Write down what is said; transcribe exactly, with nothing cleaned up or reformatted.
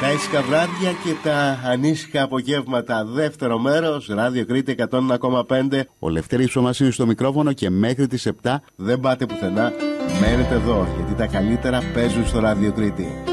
Τα ήσυχα βράδια και τα ανήσυχα απογεύματα. Δεύτερο μέρος, Ράδιο Κρήτη εκατόν ένα κόμμα πέντε. Ο Λευτέρης Ψωμασίνης στο μικρόφωνο και μέχρι τις επτά δεν πάτε πουθενά. Μένετε εδώ γιατί τα καλύτερα παίζουν στο Ράδιο Κρήτη.